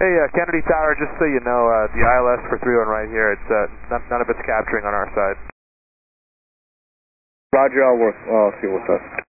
Hey, Kennedy Tower, just so you know, the ILS for 31 right here, it's none of it's capturing on our side. Roger, I'll see what's up.